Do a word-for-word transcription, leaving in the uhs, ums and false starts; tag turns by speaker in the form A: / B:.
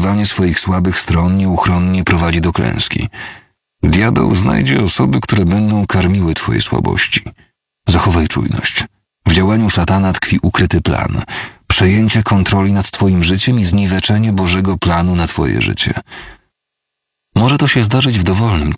A: pokazywanie swoich słabych stron nieuchronnie prowadzi do klęski. Diabeł znajdzie osoby, które będą karmiły twoje słabości. Zachowaj czujność. W działaniu szatana tkwi ukryty plan. Przejęcie kontroli nad twoim życiem i zniweczenie Bożego planu na twoje życie. Może to się zdarzyć w dowolnym